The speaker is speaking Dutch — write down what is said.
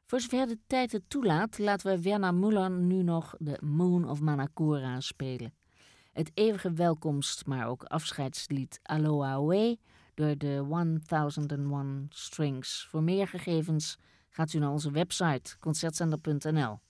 Voor zover de tijd het toelaat, laten we Werner Müller nu nog de Moon of Manakura spelen. Het eeuwige welkomst, maar ook afscheidslied Aloha Way door de 1001 Strings. Voor meer gegevens gaat u naar onze website concertzender.nl.